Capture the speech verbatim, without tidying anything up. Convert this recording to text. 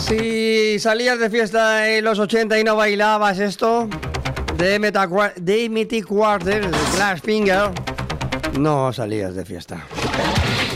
Si salías de fiesta en los ochenta y no bailabas esto de M T Quarter, de Glass Finger, no salías de fiesta.